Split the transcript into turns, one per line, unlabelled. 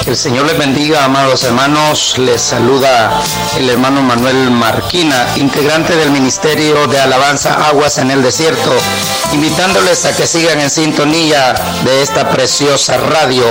El Señor les bendiga, amados hermanos. Les saluda el hermano Manuel Marquina, integrante del Ministerio de Alabanza Aguas en el Desierto, invitándoles a que sigan en sintonía de esta preciosa radio